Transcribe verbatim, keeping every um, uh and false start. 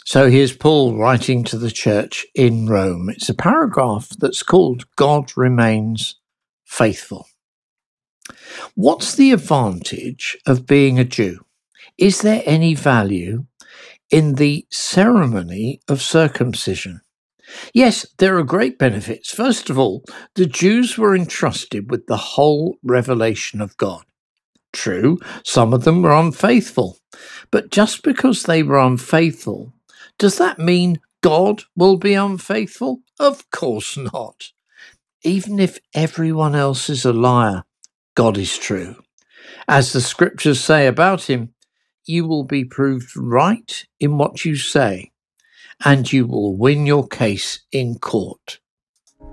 So here's Paul writing to the church in Rome. It's a paragraph that's called God Remains Faithful. What's the advantage of being a Jew? Is there any value in the ceremony of circumcision? Yes, there are great benefits. First of all, the Jews were entrusted with the whole revelation of God. True, some of them were unfaithful, but just because they were unfaithful, does that mean God will be unfaithful? Of course not. Even if everyone else is a liar, God is true. As the scriptures say about him, you will be proved right in what you say, and you will win your case in court.